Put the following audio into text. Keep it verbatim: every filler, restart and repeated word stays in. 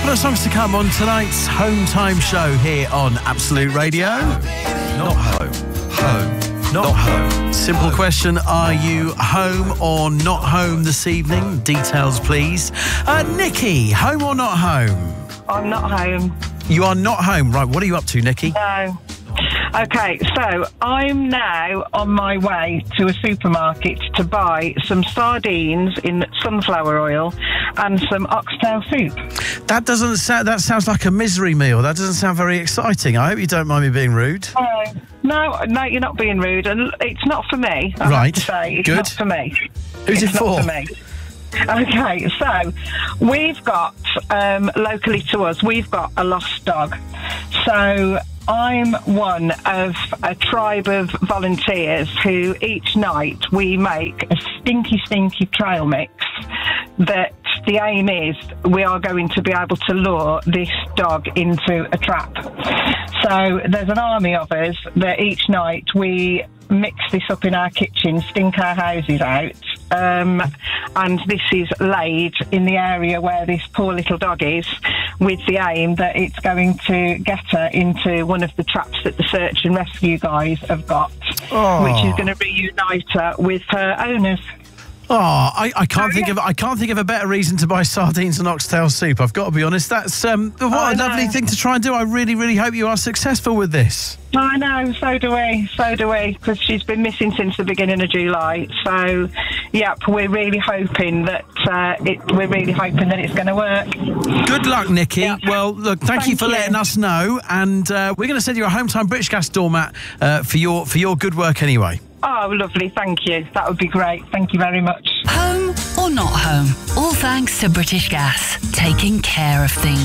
couple of songs to come on tonight's Home Time show here on Absolute Radio. Not home. Home. Not home. Simple question, are you home or not home this evening? Details, please. Uh, Nikki, home or not home? I'm not home. You are not home. Right, what are you up to, Nikki? No. Okay, so I'm now on my way to a supermarket to buy some sardines in sunflower oil and some oxtail soup. That doesn't sound, that sounds like a misery meal. That doesn't sound very exciting. I hope you don't mind me being rude. No, no, no, you're not being rude, and it's not for me. I right, have to say. It's good. Not for me. Who's it's it for? Not for me. Okay, so we've got um, locally to us, we've got a lost dog. So I'm one of a tribe of volunteers who each night we make a stinky, stinky trail mix that the aim is we are going to be able to lure this dog into a trap. So there's an army of us that each night we mix this up in our kitchen, stink our houses out, um, and this is laid in the area where this poor little dog is, with the aim that it's going to get her into one of the traps that the search and rescue guys have got, oh. which is going to reunite her with her owners. Oh, I, I can't Oh, think yeah. of I can't think of a better reason to buy sardines and oxtail soup. I've got to be honest. That's um, what I a lovely know. thing to try and do. I really, really hope you are successful with this. I know, so do we, so do we, because she's been missing since the beginning of July. So, yep, we're really hoping that uh, it. We're really hoping that it's going to work. Good luck, Nikki. Yep. Well, look, thank, Thank you for you. letting us know, and uh, we're going to send you a Home Time British Gas doormat uh, for your for your good work anyway. Oh, lovely, thank you. That would be great. Thank you very much. Home or not home? All thanks to British Gas. Taking care of things.